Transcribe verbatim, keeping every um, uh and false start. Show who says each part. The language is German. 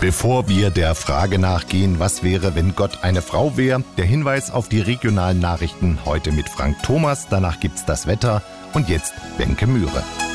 Speaker 1: Bevor wir der Frage nachgehen, was wäre, wenn Gott eine Frau wäre, der Hinweis auf die regionalen Nachrichten heute mit Frank Thomas. Danach gibt's das Wetter und jetzt Wenke Mühre.